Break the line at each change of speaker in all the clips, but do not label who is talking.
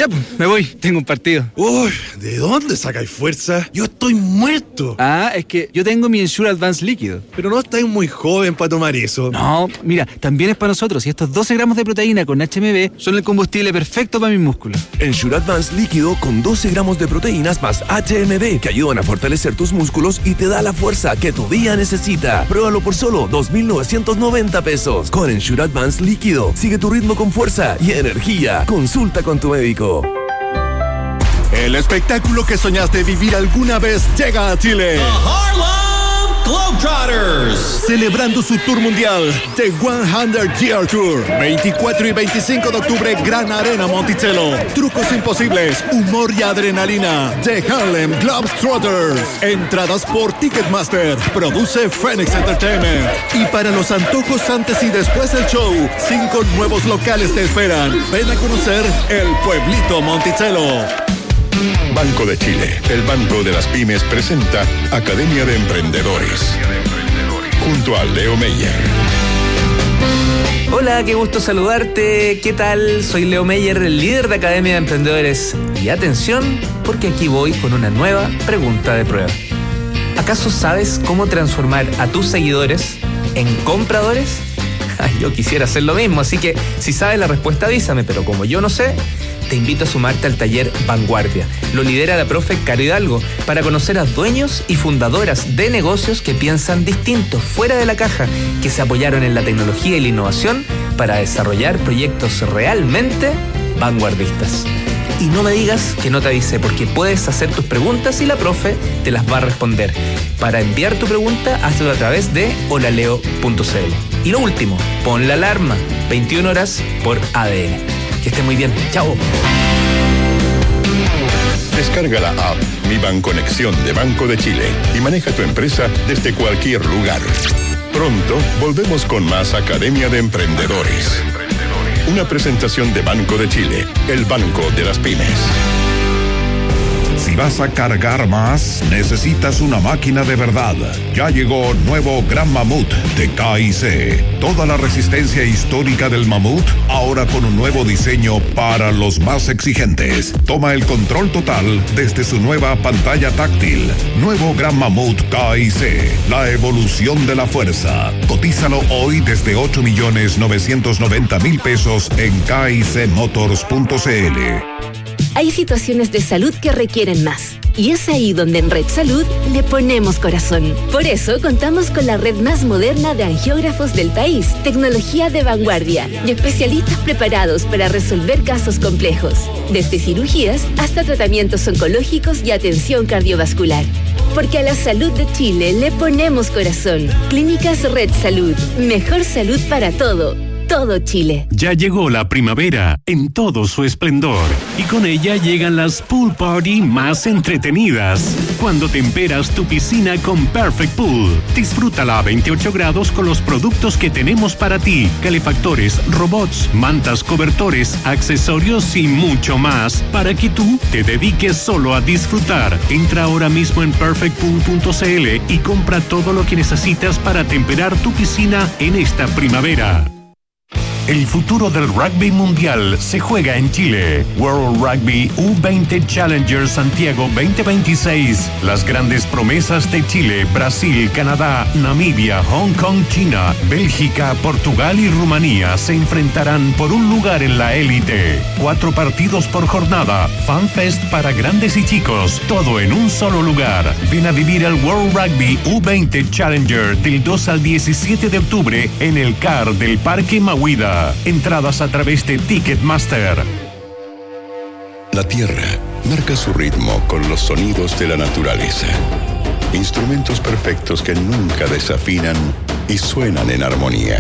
Ya, pues, me voy. Tengo un partido.
Uy, ¿de dónde sacáis fuerza? Yo estoy muerto.
Ah, es que yo tengo mi Ensure Advance líquido.
Pero no estáis muy joven para tomar eso.
No, mira, también es para nosotros. Y estos 12 gramos de proteína con HMB son el combustible perfecto para mis músculos.
Ensure Advance líquido con 12 gramos de proteínas más HMB que ayudan a fortalecer tus músculos y te da la fuerza que tu día necesita. Pruébalo por solo 2,990 pesos. Con Ensure Advance líquido, sigue tu ritmo con fuerza y energía. Consulta con tu médico.
El espectáculo que soñaste vivir alguna vez llega a Chile.
The Harlem Globetrotters.
Celebrando su tour mundial, The 100 Year Tour. 24 y 25 de octubre, Gran Arena Monticello. Trucos imposibles, humor y adrenalina. The Harlem Globetrotters. Entradas por Ticketmaster. Produce Phoenix Entertainment. Y para los antojos antes y después del show, 5 nuevos locales te esperan. Ven a conocer el pueblito Monticello.
Banco de Chile, el banco de las pymes, presenta Academia de Emprendedores, junto a Leo Meyer.
Hola, qué gusto saludarte. ¿Qué tal? Soy Leo Meyer, el líder de Academia de Emprendedores. Y atención, porque aquí voy con una nueva pregunta de prueba. ¿Acaso sabes cómo transformar a tus seguidores en compradores? Yo quisiera hacer lo mismo, así que si sabes la respuesta avísame, pero como yo no sé, te invito a sumarte al taller Vanguardia. Lo lidera la profe Caro Hidalgo para conocer a dueños y fundadoras de negocios que piensan distinto, fuera de la caja, que se apoyaron en la tecnología y la innovación para desarrollar proyectos realmente vanguardistas. Y no me digas que no te avisé, porque puedes hacer tus preguntas y la profe te las va a responder. Para enviar tu pregunta, hazlo a través de holaleo.cl. Y lo último, pon la alarma, 21 horas por ADN. Que esté muy bien. Chao.
Descarga la app Mi Banconexión de Banco de Chile y maneja tu empresa desde cualquier lugar. Pronto volvemos con más Academia de Emprendedores. Una presentación de Banco de Chile, el banco de las pymes.
Si vas a cargar más, necesitas una máquina de verdad. Ya llegó nuevo Gran Mamut de K&C. Toda la resistencia histórica del Mamut, ahora con un nuevo diseño para los más exigentes. Toma el control total desde su nueva pantalla táctil. Nuevo Gran Mamut K&C. La evolución de la fuerza. Cotízalo hoy desde 8,990,000 pesos en kicmotors.cl.
Hay situaciones de salud que requieren más. Y es ahí donde en Red Salud le ponemos corazón. Por eso contamos con la red más moderna de angiógrafos del país, tecnología de vanguardia y especialistas preparados para resolver casos complejos, desde cirugías hasta tratamientos oncológicos y atención cardiovascular. Porque a la salud de Chile le ponemos corazón. Clínicas Red Salud. Mejor salud para todo Chile.
Ya llegó la primavera en todo su esplendor y con ella llegan las pool party más entretenidas. Cuando temperas tu piscina con Perfect Pool, disfrútala a 28 grados con los productos que tenemos para ti: calefactores, robots, mantas, cobertores, accesorios y mucho más, para que tú te dediques solo a disfrutar. Entra ahora mismo en perfectpool.cl y compra todo lo que necesitas para temperar tu piscina en esta primavera. El futuro del rugby mundial se juega en Chile. World Rugby U20 Challenger Santiago 2026. Las grandes promesas de Chile, Brasil, Canadá, Namibia, Hong Kong, China, Bélgica, Portugal y Rumanía se enfrentarán por un lugar en la élite. 4 partidos por jornada. FanFest para grandes y chicos. Todo en un solo lugar. Ven a vivir el World Rugby U20 Challenger del 2 al 17 de octubre en el CAR del Parque Mahuida. Entradas a través de Ticketmaster.
La tierra marca su ritmo con los sonidos de la naturaleza. Instrumentos perfectos que nunca desafinan y suenan en armonía.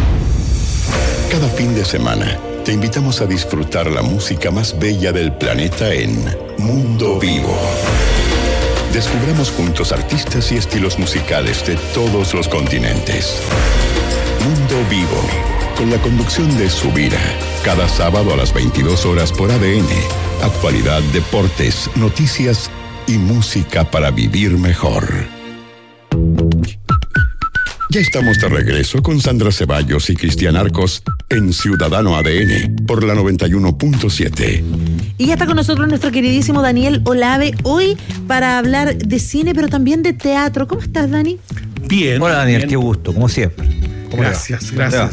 Cada fin de semana te invitamos a disfrutar la música más bella del planeta en Mundo Vivo. Descubramos juntos artistas y estilos musicales de todos los continentes. Mundo Vivo, con la conducción de Subira, cada sábado a las 22 horas por ADN. Actualidad, deportes, noticias y música para vivir mejor. Ya estamos de regreso con Sandra Ceballos y Cristian Arcos en Ciudadano ADN por la 91.7.
Y ya está con nosotros nuestro queridísimo Daniel Olave, hoy para hablar de cine, pero también de teatro. ¿Cómo estás, Dani?
Bien.
Hola, Daniel,
bien.
Qué gusto, como siempre.
Gracias.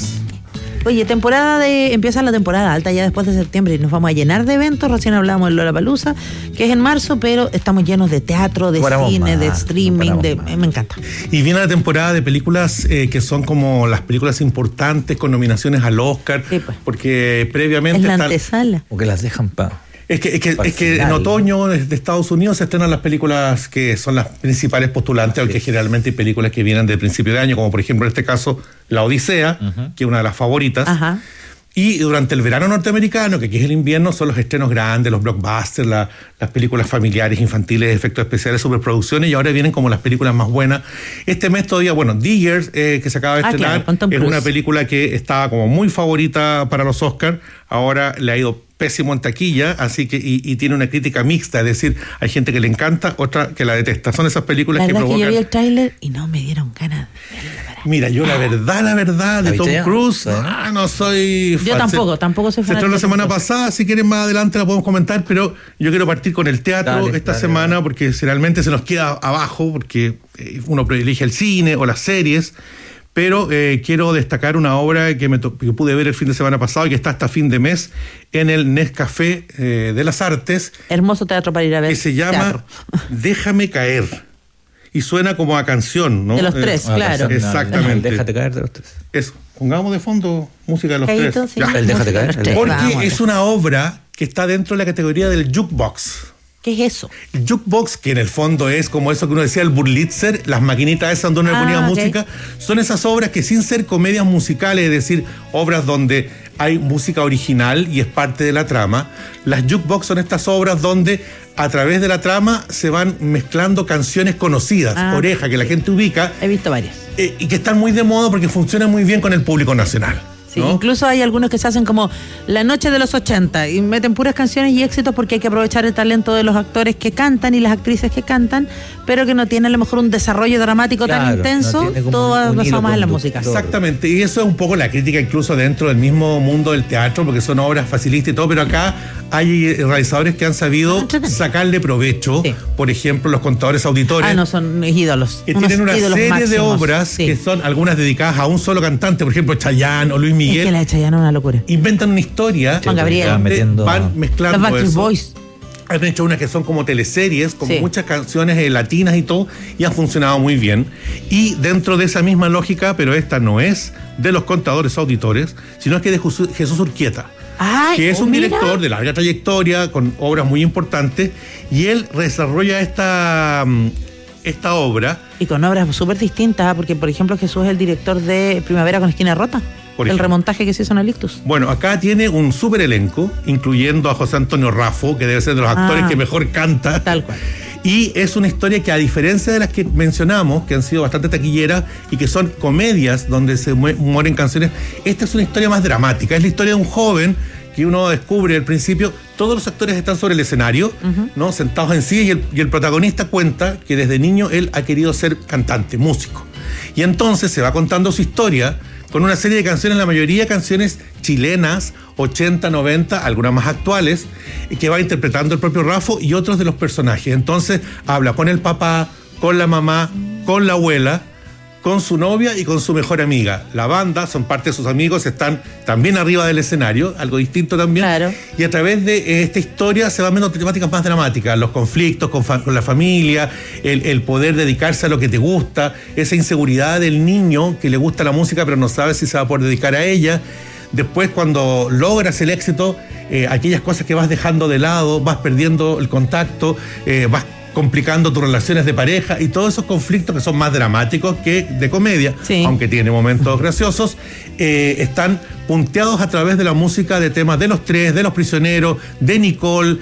Oye, empieza la temporada alta ya después de septiembre y nos vamos a llenar de eventos. Recién hablábamos del Lollapalooza, que es en marzo, pero estamos llenos de teatro, de cine, de streaming, me encanta.
Y viene la temporada de películas que son como las películas importantes con nominaciones al Oscar,
Sí, pues.
porque previamente
En la
están...
antesala.
O que las dejan para...
Es que en otoño de Estados Unidos se estrenan las películas que son las principales postulantes, aunque generalmente hay películas que vienen de principio de año, como por ejemplo en este caso La Odisea, que es una de las favoritas.
Ajá.
Y durante el verano norteamericano, que aquí es el invierno, son los estrenos grandes, los blockbusters, las películas familiares, infantiles, efectos especiales, superproducciones, y ahora vienen como las películas más buenas. Este mes todavía, The Years, que se acaba de estrenar,
con Tom
es
Cruise.
una película que estaba como muy favorita para los Oscars, ahora le ha ido pésimo en taquilla, así que y tiene una crítica mixta, es decir, hay gente que le encanta, otra que la detesta. Son esas películas
La
que
verdad es que yo
provocan...
vi el tráiler y no me dieron ganas de verla.
Mira, yo la verdad de Tom Cruise, no soy
Yo
fan.
tampoco soy fan.
Se estrenó la semana pasada, si quieren más adelante la podemos comentar, pero yo quiero partir con el teatro esta semana, porque generalmente se nos queda abajo, porque uno privilegia el cine o las series, pero quiero destacar una obra que pude ver el fin de semana pasado y que está hasta fin de mes en el Nescafé de las Artes.
Hermoso teatro para ir a ver.
Que se llama Déjame caer. Y suena como a canción, ¿no?
De los tres, claro.
Exactamente.
Déjate caer de los tres.
Eso. Pongamos de fondo música de los
Caíto,
tres.
sí.
Ya.
El Déjate caer.
Porque es una obra que está dentro de la categoría del jukebox.
¿Qué es eso?
El jukebox, que en el fondo es como eso que uno decía, el Burlitzer, las maquinitas esas donde uno le ponía música, son esas obras que sin ser comedias musicales, es decir, obras donde hay música original y es parte de la trama, las jukebox son estas obras donde a través de la trama se van mezclando canciones conocidas, oreja, que la gente ubica.
He visto varias.
Y que están muy de moda porque funcionan muy bien con el público nacional.
Sí,
¿no?
Incluso hay algunos que se hacen como la noche de los 80 y meten puras canciones y éxitos porque hay que aprovechar el talento de los actores que cantan y las actrices que cantan, pero que no tienen a lo mejor un desarrollo dramático tan intenso, todo basado más en la música.
Exactamente, y eso es un poco la crítica incluso dentro del mismo mundo del teatro, porque son obras facilistas y todo, pero acá hay realizadores que han sabido sacarle provecho, por ejemplo, los contadores auditores.
No, son ídolos.
Tienen una serie
máximos,
de obras que son algunas dedicadas a un solo cantante, por ejemplo, Chayanne o Luis Miguel.
Es que la de Chayanne es una locura.
Inventan una historia.
Juan Gabriel.
Van mezclando
Los Backstreet
eso.
Boys.
Han hecho unas que son como teleseries, con muchas canciones latinas y todo, y han funcionado muy bien. Y dentro de esa misma lógica, pero esta no es de los contadores auditores, sino es que de Jesús Urquieta. Que es un director de larga trayectoria, con obras muy importantes, y él desarrolla esta obra.
Y con obras súper distintas, porque por ejemplo Jesús es el director de Primavera con Esquina Rota, el remontaje que se hizo en el Ictus.
Bueno, acá tiene un súper elenco, incluyendo a José Antonio Raffo, que debe ser de los actores que mejor canta.
Tal cual.
Y es una historia que, a diferencia de las que mencionamos, que han sido bastante taquilleras y que son comedias donde se mueren canciones, esta es una historia más dramática. Es la historia de un joven que uno descubre al principio, todos los actores están sobre el escenario, ¿no? Sentados en sí, y el protagonista cuenta que desde niño él ha querido ser cantante, músico. Y entonces se va contando su historia con una serie de canciones, la mayoría canciones chilenas, 80, 90, algunas más actuales, que va interpretando el propio Raffo y otros de los personajes. Entonces habla con el papá, con la mamá, con la abuela, con su novia y con su mejor amiga. La banda, son parte de sus amigos, están también arriba del escenario, algo distinto también.
Claro.
Y a través de esta historia se van viendo temáticas más dramáticas, los conflictos con la familia, el poder dedicarse a lo que te gusta, esa inseguridad del niño que le gusta la música pero no sabe si se va a poder dedicar a ella. Después, cuando logras el éxito, aquellas cosas que vas dejando de lado, vas perdiendo el contacto, vas complicando tus relaciones de pareja y todos esos conflictos que son más dramáticos que de comedia, aunque tiene momentos graciosos, están punteados a través de la música de temas de Los Tres, de Los Prisioneros, de Nicole.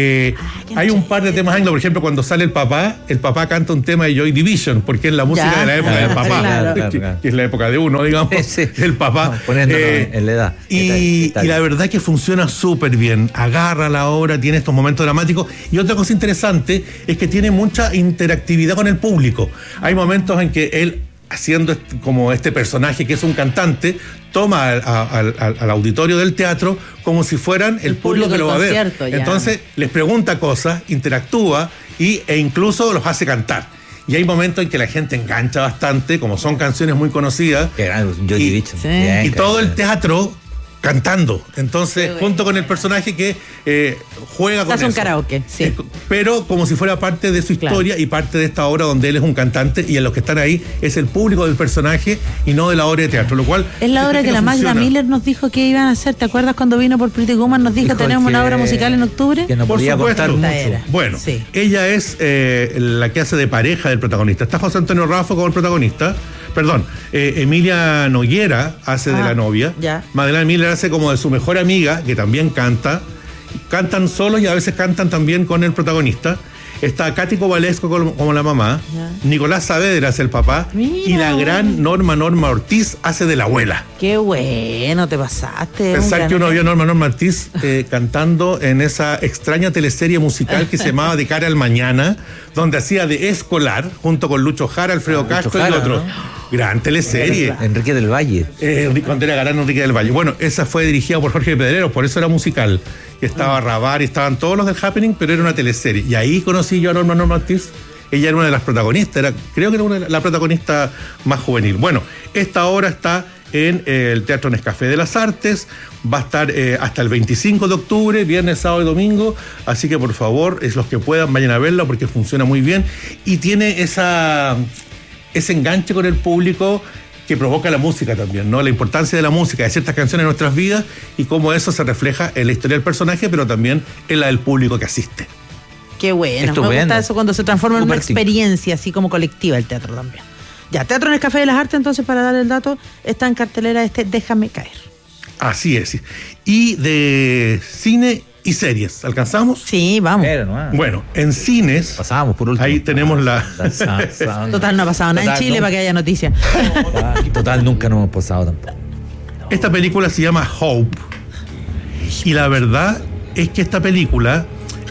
Hay un par de temas anglos, por ejemplo, cuando sale el papá canta un tema de Joy Division, porque es la música de la época del papá, que es la época de uno, digamos, el papá.
Poniéndolo en la edad.
Y la verdad que funciona súper bien, agarra la obra, tiene estos momentos dramáticos. Y otra cosa interesante es que tiene mucha interactividad con el público. Hay momentos en que él haciendo como este personaje que es un cantante, toma al auditorio del teatro como si fueran el público que lo va a ver. Entonces les pregunta cosas, interactúa e incluso los hace cantar. Y hay momentos en que la gente engancha bastante, como son canciones muy conocidas. Y todo el teatro cantando. Entonces, junto con el personaje que juega con eso.
Hace un karaoke, sí.
Pero como si fuera parte de su historia y parte de esta obra donde él es un cantante y en los que están ahí es el público del personaje y no de la obra de teatro, lo cual...
Es la obra que la Magda Miller nos dijo que iban a hacer. ¿Te acuerdas cuando vino por Pretty Woman? Nos dijo tenemos una obra musical en octubre.
Que no podía costar mucho.
Bueno, ella es la que hace de pareja del protagonista. Está José Antonio Raffo como el protagonista. Perdón, Emilia Noguera hace de la novia. Magdalena Miller hace como de su mejor amiga, que también canta. Cantan solos y a veces cantan también con el protagonista. Está Katy Kovalesco como la mamá. Nicolás Saavedra hace el papá. Mira, y la gran Norma Ortiz hace de la abuela.
Qué bueno, te pasaste.
Pensar que uno vio a Norma Ortiz cantando en esa extraña teleserie musical que se llamaba De cara al mañana, donde hacía de escolar, junto con Lucho Jara, Alfredo Castro y otros. ¿No? Gran teleserie.
Enrique del Valle.
Cuando era galán Enrique del Valle. Bueno, esa fue dirigida por Jorge Pedrero, por eso era musical. Y estaba Rabar y estaban todos los del Happening, pero era una teleserie. Y ahí conocí yo a Norma Ortiz. Ella era una de las protagonistas, creo que era la protagonista más juvenil. Bueno, esta obra está en el Teatro Nescafé de las Artes, va a estar hasta el 25 de octubre, viernes, sábado y domingo, así que por favor, los que puedan vayan a verla porque funciona muy bien y tiene ese enganche con el público que provoca la música también, ¿no? La importancia de la música, de ciertas canciones en nuestras vidas y cómo eso se refleja en la historia del personaje, pero también en la del público que asiste.
Qué bueno, me gusta eso cuando se transforma en una experiencia así como colectiva el teatro también. Ya, Teatro Nescafé de las Artes, entonces, para dar el dato, está en cartelera Déjame caer.
Así es. Y de cine y series, ¿alcanzamos?
Sí, vamos.
Bueno, en cines...
Pasábamos por último.
Ahí tenemos
Total, no ha pasado nada en Chile para que haya noticias.
Total, nunca nos hemos pasado tampoco.
Esta película se llama Hope. Y la verdad es que esta película...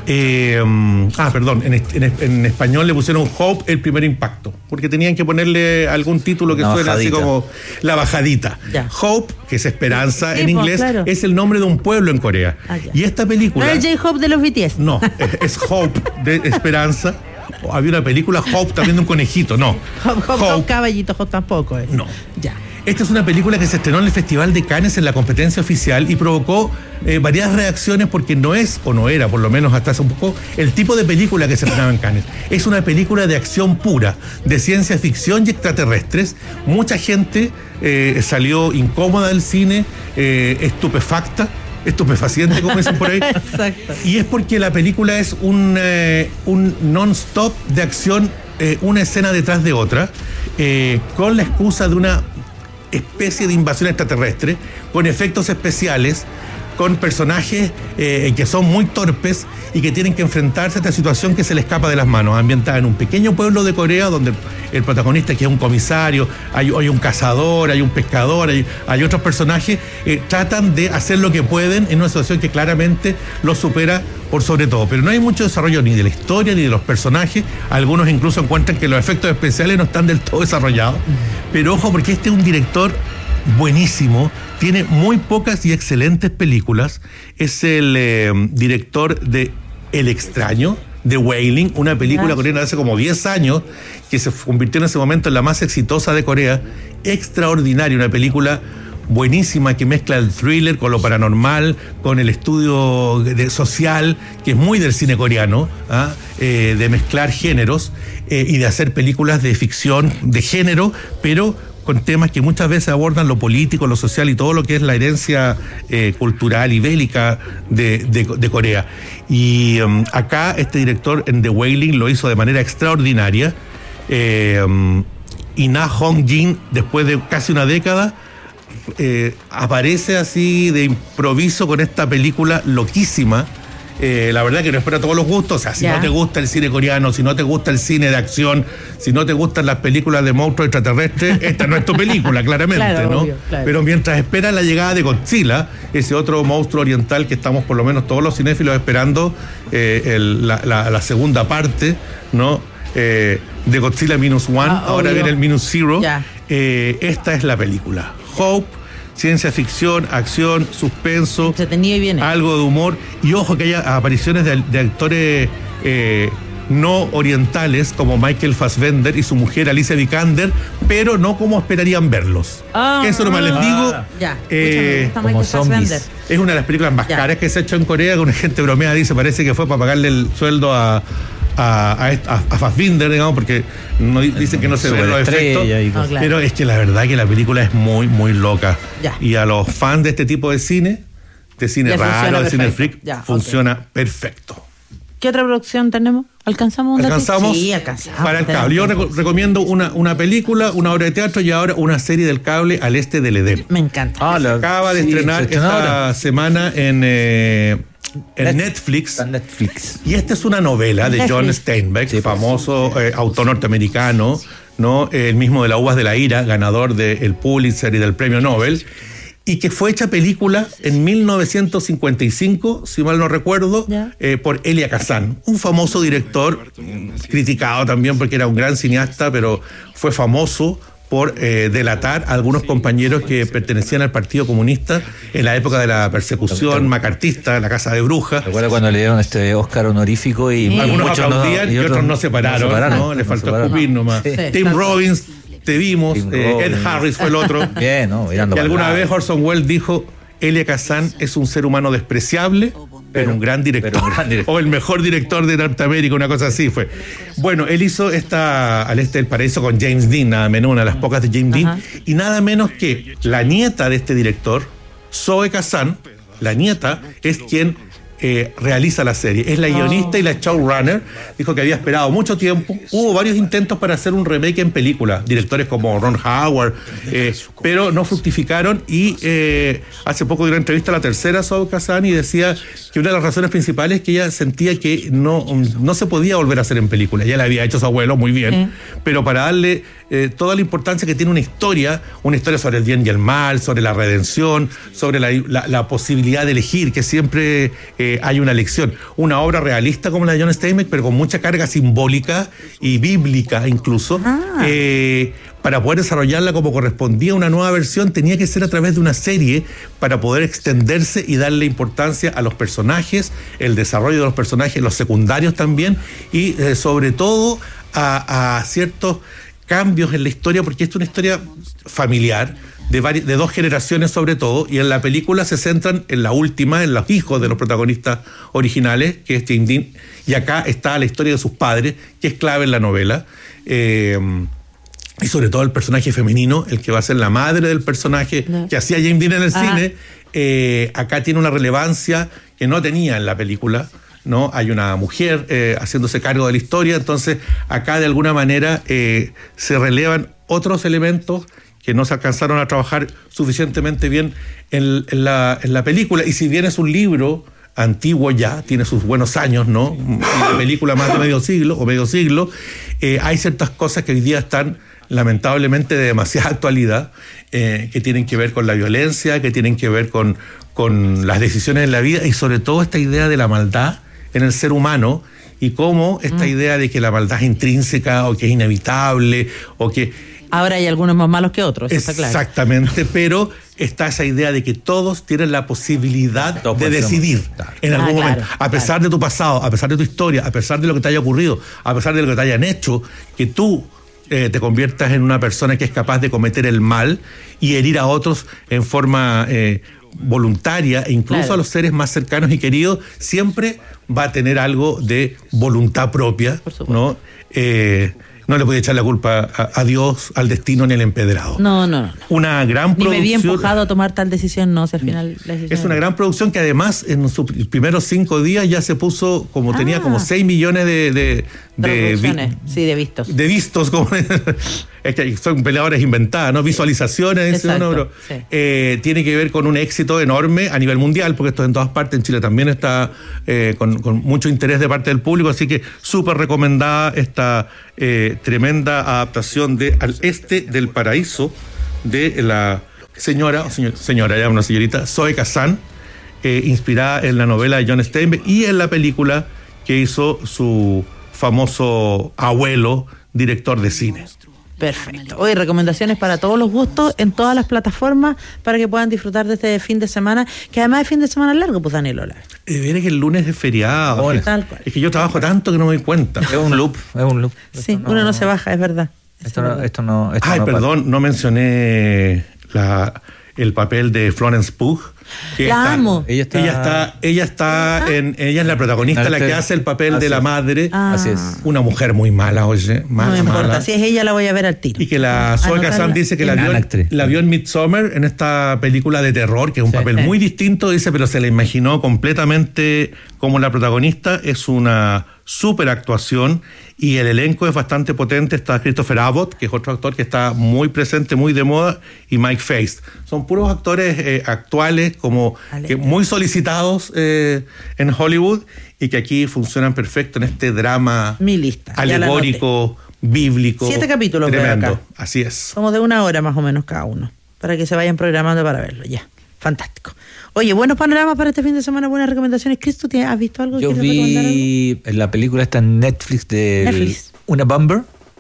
en español le pusieron Hope, el primer impacto, porque tenían que ponerle algún título que suene así como La Bajadita. Hope, que es esperanza en inglés, es el nombre de un pueblo en Corea. Y esta película...
¿No es J-Hope de los BTS?
No, es Hope de esperanza. Había una película Hope también de un conejito, no.
Hope caballito, Hope tampoco es.
No.
Ya.
Esta es una película que se estrenó en el Festival de Cannes en la competencia oficial y provocó varias reacciones porque no es, o no era, por lo menos hasta hace un poco, el tipo de película que se estrenaba en Cannes. Es una película de acción pura, de ciencia ficción y extraterrestres. Mucha gente salió incómoda del cine, estupefaciente, como dicen por ahí.
Exacto.
Y es porque la película es un non-stop de acción, una escena detrás de otra, con la excusa de una especie de invasión extraterrestre, con efectos especiales, con personajes que son muy torpes y que tienen que enfrentarse a esta situación que se les escapa de las manos, ambientada en un pequeño pueblo de Corea donde el protagonista, que es un comisario, hay un cazador, hay un pescador, hay otros personajes, tratan de hacer lo que pueden en una situación que claramente los supera por sobre todo, pero no hay mucho desarrollo ni de la historia ni de los personajes. Algunos incluso encuentran que los efectos especiales no están del todo desarrollados, pero ojo, porque este es un director buenísimo, tiene muy pocas y excelentes películas. Es el director de El Extraño, de Wailing, una película coreana de hace como 10 años que se convirtió en ese momento en la más exitosa de Corea. Extraordinaria, una película buenísima que mezcla el thriller con lo paranormal, con el estudio social, que es muy del cine coreano, de mezclar géneros y de hacer películas de ficción de género, pero con temas que muchas veces abordan lo político, lo social y todo lo que es la herencia cultural y bélica de Corea. Y acá este director en The Wailing lo hizo de manera extraordinaria. Y Na Hong-jin, después de casi una década, aparece así de improviso con esta película loquísima. La verdad que no es para todos los gustos. O sea, si no te gusta el cine coreano, si no te gusta el cine de acción, si no te gustan las películas de monstruos extraterrestres, esta no es tu película, claramente, claro, ¿no? Obvio, claro. Pero mientras esperas la llegada de Godzilla, ese otro monstruo oriental que estamos por lo menos todos los cinéfilos esperando, la segunda parte, ¿no? de Godzilla Minus One, ahora
obvio.
viene el Minus Zero.
Ya.
Esta es la película. Hope, ciencia ficción, acción, suspenso,
Entretenido y viene.
algo de humor. Y ojo que haya apariciones de actores no orientales como Michael Fassbender y su mujer Alicia Vikander, pero no como esperarían verlos. Eso nomás les digo.
Ya.
como zombies.
Es una de las películas más
Ya.
caras que se ha hecho en Corea, que una gente bromea, dice, parece que fue para pagarle el sueldo a Fassbinder, digamos, porque no, dicen que no se ven los efectos.
Claro.
Pero es que la verdad que la película es muy, muy loca.
Ya.
Y a los fans de este tipo de cine
Ya
raro, de cine
funciona
freak,
perfecto. Ya,
funciona perfecto.
¿Qué otra producción tenemos? ¿Alcanzamos un dato?
Alcanzamos
Sí, alcanzamos.
para el cable. Yo recomiendo una película, una obra de teatro y ahora una serie del cable, Al Este del Edén.
Me encanta.
Acaba de estrenar esta semana en Netflix. Y esta es una novela de John Steinbeck, famoso autor norteamericano, ¿no? El mismo de Las Uvas de la Ira, ganador del Pulitzer y del Premio Nobel, y que fue hecha película en 1955, si mal no recuerdo, por Elia Kazan, un famoso director, criticado también porque era un gran cineasta, pero fue famoso por delatar a algunos compañeros que pertenecían al Partido Comunista en la época de la persecución macartista, la Casa de Brujas.
Recuerda cuando le dieron este Oscar honorífico y
algunos
muchos
aplaudían y otros no se pararon, ¿no? Le faltó escupir nomás.
Sí.
Tim Robbins, te vimos, Ed Harris fue el otro.
Bien, ¿no? Mirando
Y alguna
para
vez Orson Welles dijo, Elia Kazan es un ser humano despreciable, pero un gran director. O el mejor director de Norteamérica, una cosa así fue. Bueno, él hizo esta Al Este del Paraíso con James Dean, nada menos, una de las pocas de James Dean, y nada menos que la nieta de este director, Zoe Kazan, la nieta, es quien realiza la serie. Es la guionista y la showrunner. Dijo que había esperado mucho tiempo. Hubo varios intentos para hacer un remake en película. Directores como Ron Howard, pero no fructificaron. Y hace poco dio una entrevista a La Tercera, Zoe Kazan, y decía que una de las razones principales es que ella sentía que no se podía volver a hacer en película. Ya la había hecho su abuelo muy bien, pero para darle toda la importancia que tiene una historia sobre el bien y el mal, sobre la redención, sobre la posibilidad de elegir, que siempre hay una elección. Una obra realista como la de John Steinbeck, pero con mucha carga simbólica y bíblica incluso. Para poder desarrollarla como correspondía una nueva versión, tenía que ser a través de una serie para poder extenderse y darle importancia a los personajes, el desarrollo de los personajes, los secundarios también, y sobre todo a ciertos cambios en la historia, porque esta es una historia familiar de dos generaciones sobre todo, y en la película se centran en la última, en los hijos de los protagonistas originales, que es James Dean, y acá está la historia de sus padres, que es clave en la novela, y sobre todo el personaje femenino, el que va a ser la madre del personaje que hacía James Dean en el cine, acá tiene una relevancia que no tenía en la película, ¿no? Hay una mujer haciéndose cargo de la historia, entonces acá de alguna manera se relevan otros elementos que no se alcanzaron a trabajar suficientemente bien en la película, y si bien es un libro antiguo ya, tiene sus buenos años, ¿no? La película más de medio siglo, hay ciertas cosas que hoy día están lamentablemente de demasiada actualidad, que tienen que ver con la violencia, que tienen que ver con las decisiones en la vida, y sobre todo esta idea de la maldad en el ser humano, y cómo esta idea de que la maldad es intrínseca o que es inevitable o que...
Ahora hay algunos más malos que otros, eso está claro.
Exactamente, pero está esa idea de que todos tienen la posibilidad de decidir en algún momento, a pesar de tu pasado, a pesar de tu historia, a pesar de lo que te haya ocurrido, a pesar de lo que te hayan hecho, que tú te conviertas en una persona que es capaz de cometer el mal y herir a otros en forma voluntaria, e incluso a los seres más cercanos y queridos, siempre va a tener algo de voluntad propia, ¿no? No le podía echar la culpa a Dios, al destino, ni al empedrado.
No.
Una gran producción.
Ni me vi empujado a tomar tal decisión, no, si al final la decisión...
Es una gran producción que además en sus primeros 5 días ya se puso, como tenía como 6 millones de
vistos.
De vistos, como es que son peleadores inventadas, ¿no? Visualizaciones, tiene que ver con un éxito enorme a nivel mundial, porque esto es en todas partes. En Chile también está con mucho interés de parte del público, así que súper recomendada esta tremenda adaptación de Al Este del Paraíso de la señora, ya una señorita, Zoe Kazan, inspirada en la novela de John Steinbeck y en la película que hizo su famoso abuelo director de cine.
Perfecto. Hoy recomendaciones para todos los gustos en todas las plataformas para que puedan disfrutar de este fin de semana, que además es fin de semana largo, pues Daniel Ola.
Veré que el lunes es feriado.
Tal cual.
Es que yo trabajo tanto que no me doy cuenta.
Es un loop.
Sí, uno no se baja, es verdad.
Esto no
perdón, no mencioné el papel de Florence Pugh.
Amo.
Ella es la protagonista, la que hace el papel de la madre.
Así es.
Una mujer muy mala, oye.
No me importa, si es ella la voy a ver al tiro.
Y que la Zoe Kazan dice que la vio en Midsommar, en esta película de terror, que es un papel muy distinto, dice, pero se la imaginó completamente como la protagonista. Es una súper actuación y el elenco es bastante potente. Está Christopher Abbott, que es otro actor que está muy presente, muy de moda, y Mike Faist. Son puros actores actuales, como que muy solicitados en Hollywood, y que aquí funcionan perfecto en este drama alegórico, bíblico.
7 capítulos
tremendo.
Acá.
Así es.
Como de 1 hora más o menos cada uno, para que se vayan programando para verlo. Ya, fantástico. Oye, buenos panoramas para este fin de semana, buenas recomendaciones. Chris, ¿tú has visto algo?
Yo vi la película esta en Netflix de Una Bomber.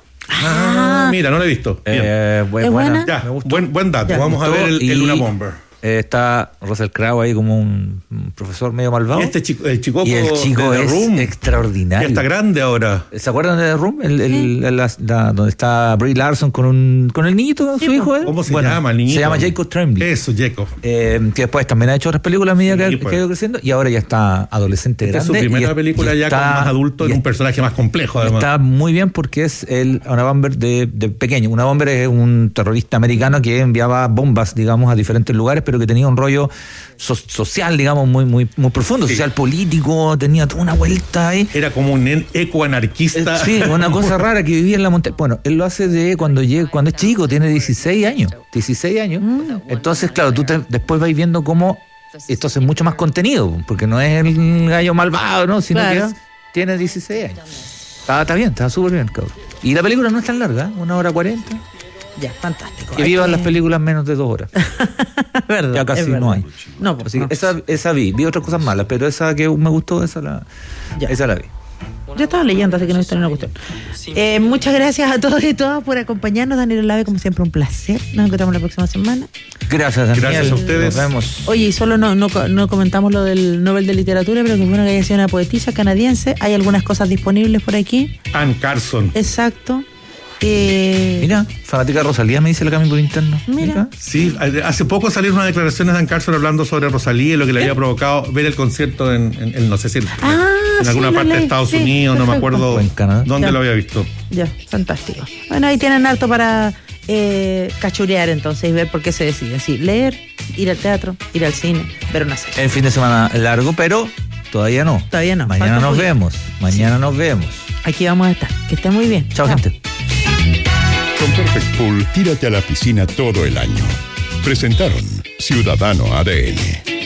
Mira, no la he visto.
¿Es buena?
Ya, buen dato. Ya. Vamos a ver el Una Bomber.
Está Russell Crowe ahí como un profesor medio malvado.
Y el chico
es
Room,
extraordinario.
Ya está grande ahora.
¿Se acuerdan de The Room? Donde está Brie Larson con el niñito, su hijo.
¿Cómo se llama el niñito?
Se llama Jacob Tremblay.
Eso, Jacob.
Que después también ha hecho otras películas a medida que ha ido creciendo, y ahora ya está adolescente grande.
Es su primera película ya con más adulto, en un personaje más complejo, además.
Está muy bien porque es Una Bomber de pequeño. Una Bomber es un terrorista americano que enviaba bombas, digamos, a diferentes lugares, pero que tenía un rollo social, digamos, muy profundo, social político, tenía toda una vuelta ahí.
Era como un ecoanarquista.
Sí, una cosa rara, que vivía en la montaña. Bueno, él lo hace de cuando es chico, tiene 16 años. Entonces, claro, tú después vais viendo cómo esto es mucho más contenido, porque no es el gallo malvado, ¿no? Sino que tiene 16 años. Está bien, está súper bien, cabrón. Y la película no es tan larga, 1 hora 40.
Ya, fantástico.
Que vivan las películas menos de 2 horas.
Verdad,
ya casi no hay.
No,
así que esa vi otras cosas malas, pero esa que me gustó, esa la vi.
Yo estaba leyendo, así que no he visto ninguna cuestión. Muchas gracias a todos y todas por acompañarnos. Daniel Olave, como siempre, un placer. Nos encontramos la próxima semana.
Gracias, Daniel.
Gracias a ustedes.
Nos vemos.
Oye, y solo no comentamos lo del Nobel de Literatura, pero que bueno que haya sido una poetisa canadiense. Hay algunas cosas disponibles por aquí.
Anne Carson.
Exacto.
Mira, fanática de Rosalía, me dice la Cami por interno.
Mira.
Sí, hace poco salieron unas declaraciones de Anne Carson hablando sobre Rosalía y lo que le había provocado ver el concierto en no sé si en alguna parte de Estados Unidos, no me acuerdo
en Canadá.
Dónde lo había visto.
Ya, fantástico. Bueno, ahí tienen harto para cachurear entonces y ver por qué se decide. Sí, leer, ir al teatro, ir al cine, ver una serie.
El fin de semana largo, pero todavía no.
Todavía no.
Mañana nos vemos.
Aquí vamos a estar. Que estén muy bien.
Chao, gente.
Con Perfect Pool, tírate a la piscina todo el año. Presentaron Ciudadano ADN.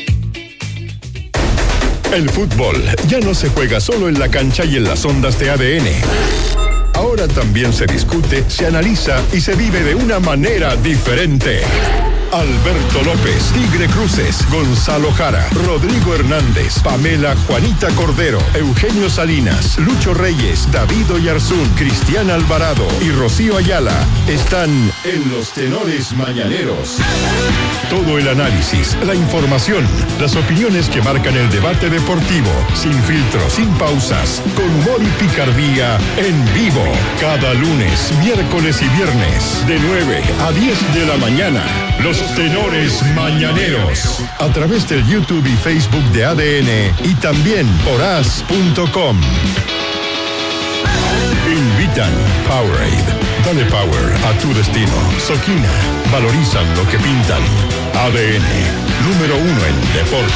El fútbol ya no se juega solo en la cancha y en las ondas de ADN. Ahora también se discute, se analiza y se vive de una manera diferente. Alberto López, Tigre Cruces, Gonzalo Jara, Rodrigo Hernández, Pamela Juanita Cordero, Eugenio Salinas, Lucho Reyes, David Oyarzún, Cristian Alvarado y Rocío Ayala están en Los Tenores Mañaneros. Todo el análisis, la información, las opiniones que marcan el debate deportivo, sin filtros, sin pausas, con humor y picardía, en vivo, cada lunes, miércoles y viernes, de 9 a 10 de la mañana. Los Tenores Mañaneros, a través del YouTube y Facebook de ADN y también por as.com. Invitan Powerade. Dale power a tu destino. Soquina. Valorizan lo que pintan. ADN. Número 1 en deporte.